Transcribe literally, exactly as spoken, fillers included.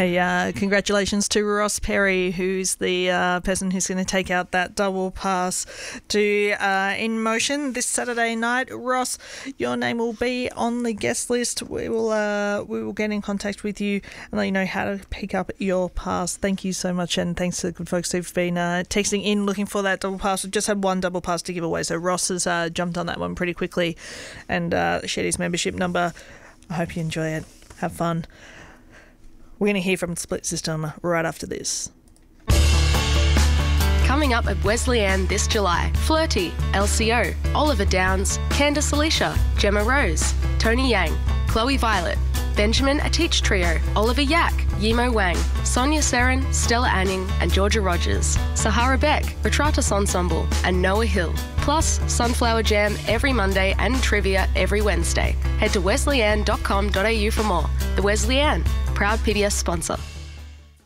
Hey, uh, congratulations to Ross Perry, who's the uh, person who's going to take out that double pass to uh, In Motion this Saturday night. Ross, your name will be on the guest list. We will uh, we will get in contact with you and let you know how to pick up your pass. Thank you so much, and thanks to the good folks who've been uh, texting in looking for that double pass. We've just had one double pass to give away, so Ross has uh, jumped on that one pretty quickly and uh, shared his membership number. I hope you enjoy it. Have fun. We're going to hear from Split System right after this. Coming up at Wesleyan this July, Flirty, L C O, Oliver Downs, Candice Alicia, Gemma Rose, Tony Yang, Chloe Violet, Benjamin Atich Trio, Oliver Yak, Yimo Wang, Sonia Seren, Stella Anning and Georgia Rogers, Sahara Beck, Retratus Ensemble and Noah Hill. Plus, Sunflower Jam every Monday and trivia every Wednesday. Head to wesleyan dot com dot a u for more. The Wesleyan, proud P B S sponsor.